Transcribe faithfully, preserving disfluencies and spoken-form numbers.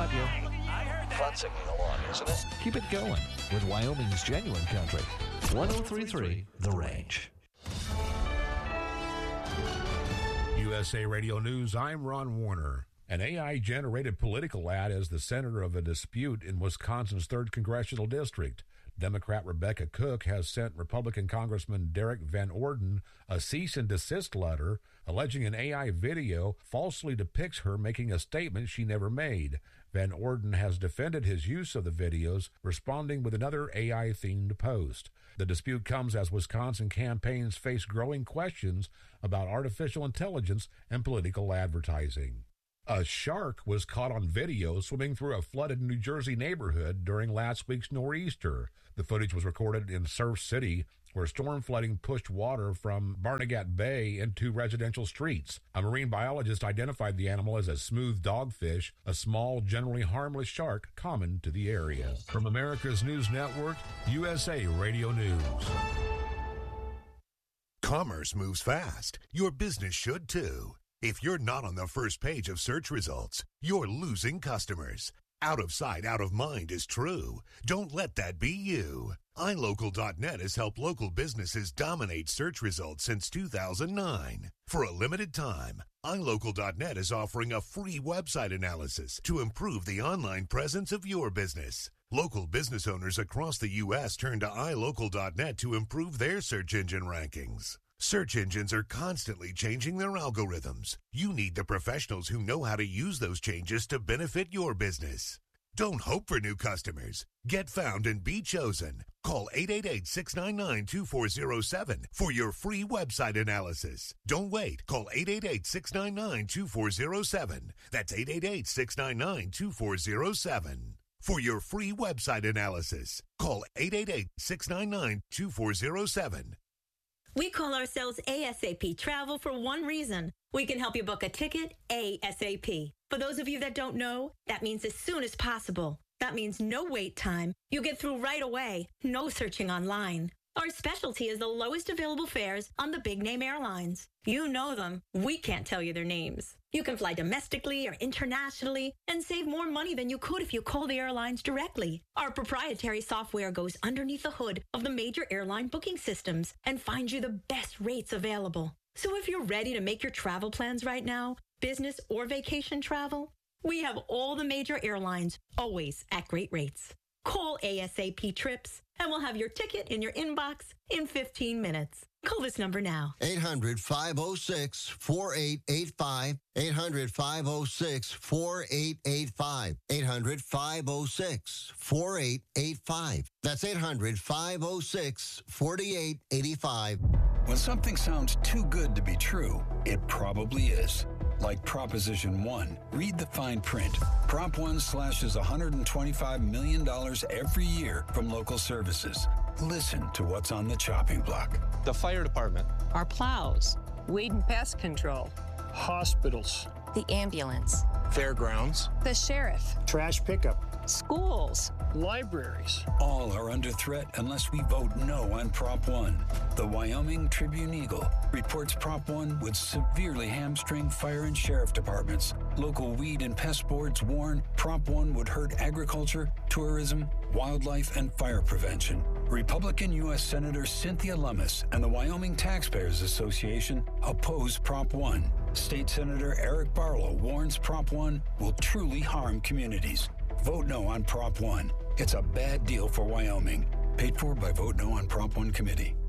got you. Fun singing along, isn't it? Keep it going with Wyoming's genuine country. one oh three point three The Range. U S A Radio News, I'm Ron Warner. An A I-generated political ad is the center of a dispute in Wisconsin's third Congressional District. Democrat Rebecca Cook has sent Republican Congressman Derek Van Orden a cease and desist letter alleging an A I video falsely depicts her making a statement she never made. Van Orden has defended his use of the videos, responding with another A I-themed post. The dispute comes as Wisconsin campaigns face growing questions about artificial intelligence and political advertising. A shark was caught on video swimming through a flooded New Jersey neighborhood during last week's nor'easter. The footage was recorded in Surf City, where storm flooding pushed water from Barnegat Bay into residential streets. A marine biologist identified the animal as a smooth dogfish, a small, generally harmless shark common to the area. From America's News Network, U S A Radio News. Commerce moves fast. Your business should too. If you're not on the first page of search results, you're losing customers. Out of sight, out of mind is true. Don't let that be you. i local dot net has helped local businesses dominate search results since two thousand nine. For a limited time, i local dot net is offering a free website analysis to improve the online presence of your business. Local business owners across the U S turn to i local dot net to improve their search engine rankings. Search engines are constantly changing their algorithms. You need the professionals who know how to use those changes to benefit your business. Don't hope for new customers. Get found and be chosen. Call eight eight eight, six nine nine, two four zero seven for your free website analysis. Don't wait. Call eight eight eight, six nine nine, two four zero seven. That's eight eight eight, six nine nine, two four zero seven. For your free website analysis, call eight eight eight, six nine nine, two four zero seven. We call ourselves A S A P Travel for one reason. We can help you book a ticket ASAP. For those of you that don't know, that means as soon as possible. That means no wait time. You get through right away. No searching online. Our specialty is the lowest available fares on the big name airlines. You know them. We can't tell you their names. You can fly domestically or internationally and save more money than you could if you call the airlines directly. Our proprietary software goes underneath the hood of the major airline booking systems and finds you the best rates available. So if you're ready to make your travel plans right now, business or vacation travel, we have all the major airlines, always at great rates. Call A S A P Trips, and we'll have your ticket in your inbox in fifteen minutes. Call this number now. eight hundred, five oh six, four eight eight five. eight hundred, five oh six, four eight eight five. eight hundred, five oh six, four eight eight five. That's eight hundred, five oh six, four eight eight five. When something sounds too good to be true, it probably is. Like Proposition one. Read the fine print. Prop one slashes one hundred twenty-five million dollars every year from local services. Listen to what's on the chopping block. The fire department. Our plows. Weed and pest control. Hospitals. The ambulance. Fairgrounds. The sheriff. Trash pickup. Schools. Libraries. All are under threat unless we vote no on Prop one. The Wyoming Tribune-Eagle reports Prop one would severely hamstring fire and sheriff departments. Local weed and pest boards warn Prop one would hurt agriculture, tourism, wildlife, and fire prevention. Republican U S Senator Cynthia Lummis and the Wyoming Taxpayers Association oppose Prop one. State Senator Eric Barlow warns Prop one will truly harm communities. Vote no on Prop one. It's a bad deal for Wyoming. Paid for by Vote No on Prop one Committee.